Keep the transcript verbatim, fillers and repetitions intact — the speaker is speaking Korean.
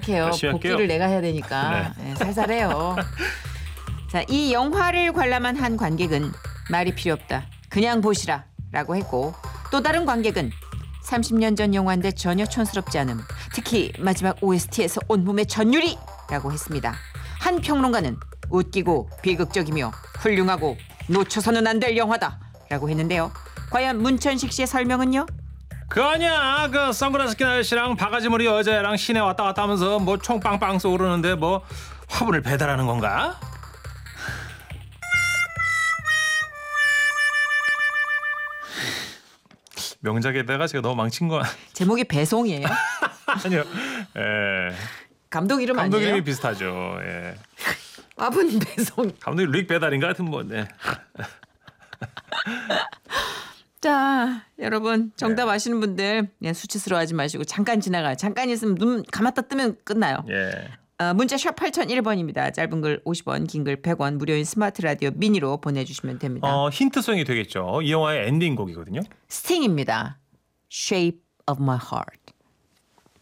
어떡해요. 열심히 할게요. 복귀를 내가 해야 되니까 네, 살살해요. 자, 이 영화를 관람한 한 관객은 말이 필요 없다. 그냥 보시라 라고 했고 또 다른 관객은 삼십 년 전 영화인데 전혀 촌스럽지 않음. 특히 마지막 오에스티에서 온몸에 전율이 라고 했습니다. 한 평론가는 웃기고 비극적이며 훌륭하고 놓쳐서는 안 될 영화다 라고 했는데요. 과연 문천식 씨의 설명은요? 그 아니야 그 선글라스 낀 아저씨랑 바가지머리 여자애랑 시내 왔다 갔다 하면서 뭐 총 빵빵 쏘르는데 뭐 화분을 배달하는 건가? 명작에다가 제가 너무 망친 거 제목이 배송이에요? 아니요. 예. 감독 이름 감독 아니에요? 이름이 비슷하죠. 예. 화분 배송. 감독이 릭 배달인가 하여튼 뭐. 네. 자, 여러분 정답 아시는 분들 예, 수치스러워하지 마시고 잠깐 지나가요. 잠깐 있으면 눈 감았다 뜨면 끝나요. 예. 어, 문자 샵 팔공공일 번입니다. 짧은 글 오십 원, 긴 글 백 원, 무료인 스마트 라디오 미니로 보내주시면 됩니다. 어, 힌트송이 되겠죠. 이 영화의 엔딩곡이거든요. 스팅입니다. Shape of my heart.